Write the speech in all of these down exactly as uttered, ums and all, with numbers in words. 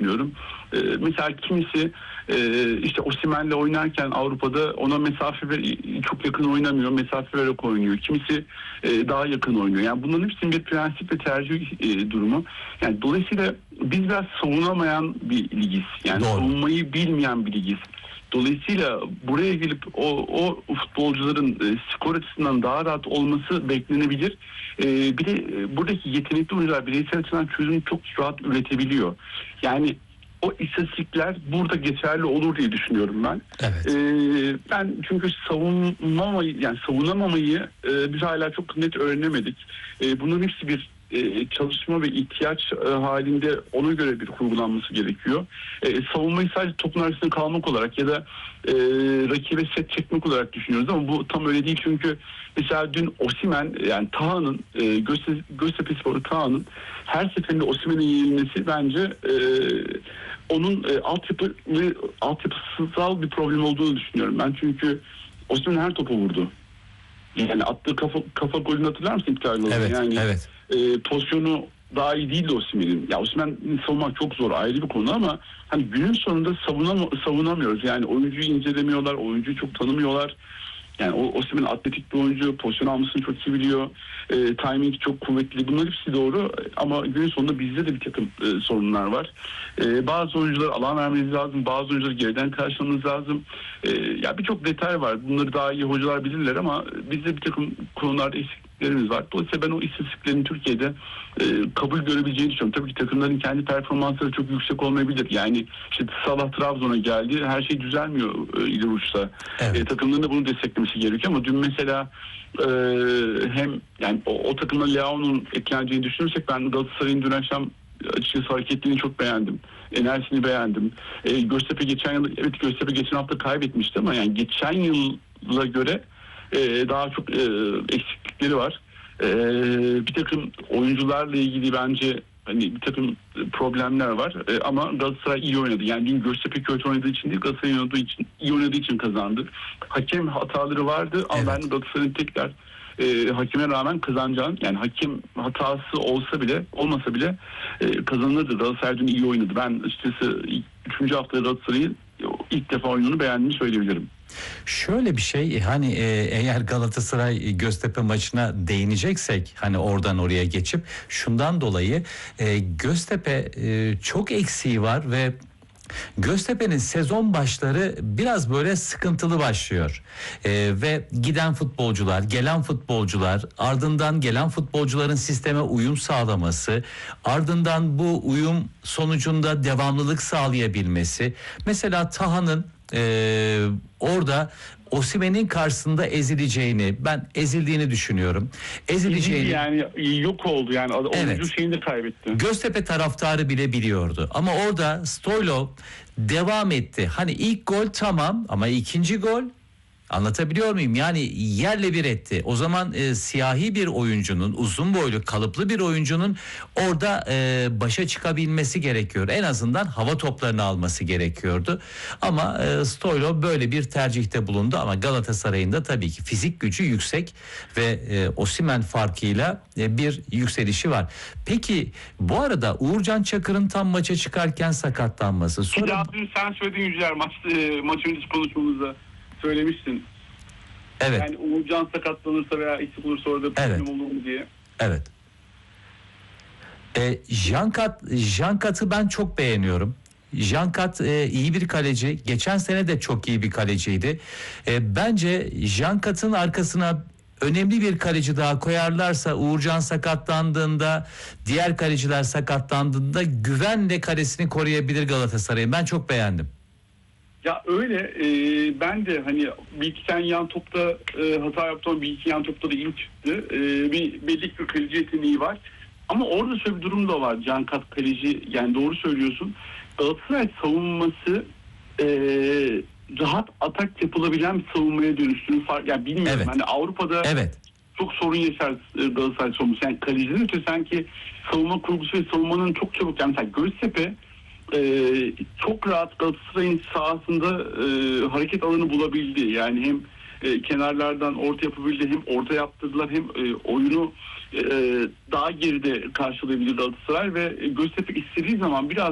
düşünüyorum. E, mesela kimisi e, işte Osimhen'le oynarken Avrupa'da ona mesafe ver, çok yakın oynamıyor, mesafe vererek oynuyor. Kimisi e, daha yakın oynuyor. Yani bunların hepsinin bir prensip ve tercih e, durumu. Yani dolayısıyla biz biraz savunamayan bir ligiz. Yani Doğru. savunmayı bilmeyen bir ligiz. Dolayısıyla buraya gelip o, o futbolcuların e, skor açısından daha rahat olması beklenebilir. E, bir de e, buradaki yetenekli oyuncular bireysel açıdan çözüm çok rahat üretebiliyor. Yani o istatistikler burada geçerli olur diye düşünüyorum ben. Evet. E, ben çünkü savunmamayı, yani savunamamayı e, biz hala çok net öğrenemedik. E, bunun hepsi bir e, çalışma ve ihtiyaç e, halinde ona göre bir kurgulanması gerekiyor. E, savunmayı sadece topun arasında kalmak olarak ya da e, rakibe set çekmek olarak düşünüyoruz ama bu tam öyle değil, çünkü mesela dün Osimhen, yani Taha'nın e, Gözte, Göztepespor'u Taha'nın her seferinde Osimhen'in yenilmesi bence e, onun e, altyapı ve altyapısal bir problem olduğunu düşünüyorum ben, çünkü Osimhen her topu vurdu. Yani attığı kafa kafa golünü hatırlar mısın iptal oldu? Evet, yani evet. E, pozisyonu daha iyi değildi Osimhen'in. Ya Osimhen'i savunmak çok zor, ayrı bir konu, ama hani günün sonunda savunam savunamıyoruz. Yani oyuncuyu incelemiyorlar, oyuncuyu çok tanımıyorlar. Yani o Osimhen atletik bir oyuncu, pozisyon almasını çok iyi biliyor. E, timing çok kuvvetli. Bunlar hepsi doğru ama günün sonunda bizde de bir takım e, sorunlar var. E, bazı oyunculara alan vermeniz lazım. Bazı oyuncuları geriden karşılamanız lazım. E, ya birçok detay var. Bunları daha iyi hocalar bilirler ama bizde bir takım konularda eksikliklerimiz var. Dolayısıyla ben o istatistiklerin Türkiye'de e, kabul görebileceğini düşünüyorum. Tabii ki takımların kendi performansları çok yüksek olmayabilir. Yani işte Salah Trabzon'a geldi. Her şey düzelmiyor e, ileri uçta. Evet. E, takımların da bunu desteklemesi gerekiyor ama dün mesela e, hem yani o, o takımda Leao'nun ekleneceğini düşünürsek ben Galatasaray'ın dün akşam açıkçası hareketliğini çok beğendim. Enerjisini beğendim. E, Göztepe geçen yıl, evet Göztepe geçen hafta kaybetmişti ama yani geçen yıla göre e, daha çok e, eksiklikleri var. E, bir takım oyuncularla ilgili bence hani bir takım problemler var e, ama Galatasaray iyi oynadı. Yani dün Göztepe kötü oynadığı için değil, Galatasaray oynadığı için, iyi oynadığı için kazandı. Hakem hataları vardı ama Evet. ben Galatasaray'ın tekrar e, hakeme rağmen kazanacağını, yani hakem hatası olsa bile olmasa bile e, kazanırdı. Galatasaray dün iyi oynadı. Ben açıkçası üçüncü haftada Galatasaray'ın ilk defa oyununu beğendiğimi söyleyebilirim. Şöyle bir şey, hani e, eğer Galatasaray Göztepe maçına değineceksek, hani oradan oraya geçip şundan dolayı e, Göztepe e, çok eksiği var ve Göztepe'nin sezon başları biraz böyle sıkıntılı başlıyor. Ee, ve giden futbolcular, gelen futbolcular, ardından gelen futbolcuların sisteme uyum sağlaması, ardından bu uyum sonucunda devamlılık sağlayabilmesi. Mesela Taha'nın e, orada Osimhen'in karşısında ezileceğini, ben ezildiğini düşünüyorum. Ezileceğini, yani yok oldu yani, oyuncu evet, şeyini de kaybetti. Göztepe taraftarı bile biliyordu. Ama orada Stoylov devam etti. Hani ilk gol tamam ama ikinci gol, anlatabiliyor muyum? Yani yerle bir etti. O zaman e, siyahi bir oyuncunun, uzun boylu, kalıplı bir oyuncunun orada e, başa çıkabilmesi gerekiyor. En azından hava toplarını alması gerekiyordu. Ama e, Stoylov böyle bir tercihte bulundu. Ama Galatasaray'ın da tabii ki fizik gücü yüksek ve e, Osimhen farkıyla e, bir yükselişi var. Peki bu arada Uğurcan Çakır'ın tam maça çıkarken sakatlanması. Sonra... Bir daha dün sen söyledin Yücel, maç, e, maç öncesi konuşmamızda söylemiştin. Evet. Yani Uğurcan sakatlanırsa veya eksik olursa orada problem Evet. olur mu diye. Evet. E, Jankat, Jankat'ı ben çok beğeniyorum. Jankat e, iyi bir kaleci. Geçen sene de çok iyi bir kaleciydi. E, bence Jankat'ın arkasına önemli bir kaleci daha koyarlarsa, Uğurcan sakatlandığında, diğer kaleciler sakatlandığında güvenle kalesini koruyabilir Galatasaray'ın. Ben çok beğendim. Ya öyle e, ben de hani bir iki tane yan topta e, hata yaptım, bir iki yan topta da iyi çıktı. E, bir belli bir kaleci yeteneği var. Ama orada şöyle bir durum da var. Cankat kaleci, yani doğru söylüyorsun. Galatasaray savunması e, rahat atak yapılabilen bir savunmaya dönüştüğünü fark, yani bilmiyorum. Evet. Hani Avrupa'da Evet. çok sorun yaşar e, Galatasaray savunması. Yani kalecinin öte sanki savunma kurgusu ve savunmanın çok çabuk, yani mesela Göztepe Ee, çok rahat Galatasaray'ın sahasında e, hareket alanı bulabildi. Yani hem e, kenarlardan orta yapabildi, hem orta yaptırdılar, hem e, oyunu e, daha geride karşılayabildi Galatasaray ve Göztepe istediği zaman biraz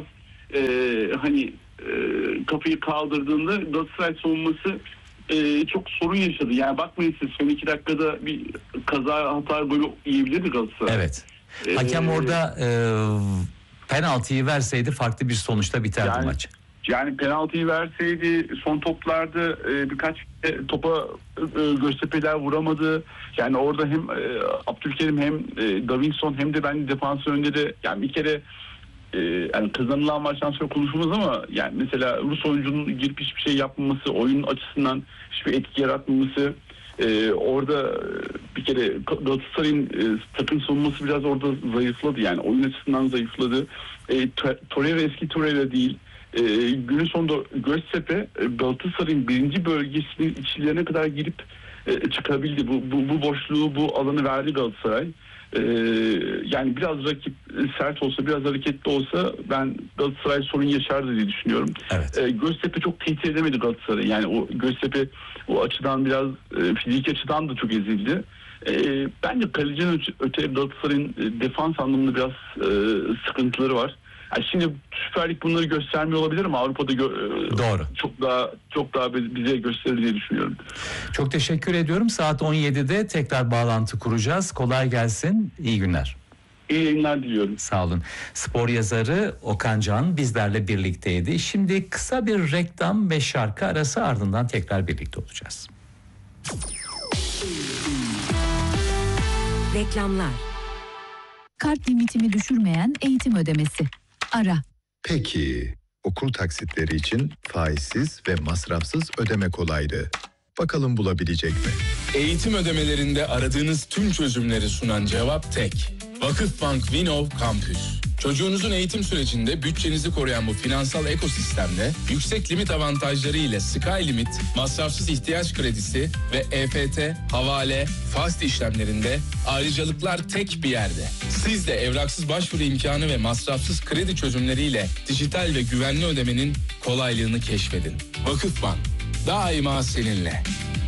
e, hani e, kafayı kaldırdığında Galatasaray savunması e, çok sorun yaşadı. Yani bakmayın siz, son iki dakikada bir kaza hata golü yiyebilirdi Galatasaray. Evet. Hakem ee, orada e, penaltıyı verseydi farklı bir sonuçta biterdi yani, maç. Yani penaltıyı verseydi, son toplarda e, birkaç e, topa e, Göztepe'ler vuramadı. Yani orada hem e, Abdülkerim hem e, Davinson hem de ben defans önleri, yani bir kere e, yani kazanılan maçtan sonra konuşulmaz ama yani mesela Rus oyuncunun girip hiçbir şey yapmaması, oyun açısından hiçbir etki yaratmaması, Ee, orada bir kere Galatasaray'ın e, takım savunması biraz orada zayıfladı, yani oyun açısından zayıfladı. E, Torreira eski Torreira değil. E, günün sonunda Göztepe Galatasaray'ın birinci bölgesinin içlerine kadar girip e, çıkabildi. Bu, bu, bu boşluğu, bu alanı verdi Galatasaray. Ee, yani biraz rakip sert olsa, biraz hareketli olsa ben Galatasaray sorun yaşardı diye düşünüyorum. Evet. Ee, Göztepe çok tehdit edemedi Galatasaray'ı. Yani o Göztepe o açıdan biraz e, fizik açıdan da çok ezildi. Ee, bence kalecinin öte Galatasaray'ın e, defans anlamında biraz e, sıkıntıları var. Yani şimdi Süper Lig bunları göstermiyor olabilir ama Avrupa'da gö- Doğru. çok daha çok daha bize gösterir diye düşünüyorum. Çok teşekkür ediyorum. Saat on yedide tekrar bağlantı kuracağız. Kolay gelsin. İyi günler. İyi yayınlar diliyorum. Sağ olun. Spor yazarı Okan Can bizlerle birlikteydi. Şimdi kısa bir reklam ve şarkı arası, ardından tekrar birlikte olacağız. Reklamlar. Kart limitimi düşürmeyen eğitim ödemesi. Ara. Peki, okul taksitleri için faizsiz ve masrafsız ödeme kolaylığı. Bakalım bulabilecek mi? Eğitim ödemelerinde aradığınız tüm çözümleri sunan cevap tek. Vakıfbank Vinov Campus. Çocuğunuzun eğitim sürecinde bütçenizi koruyan bu finansal ekosistemde yüksek limit avantajları ile Sky Limit, masrafsız ihtiyaç kredisi ve E F T, havale, fast işlemlerinde ayrıcalıklar tek bir yerde. Siz de evraksız başvuru imkanı ve masrafsız kredi çözümleriyle dijital ve güvenli ödemenin kolaylığını keşfedin. Vakıfbank, daima seninle.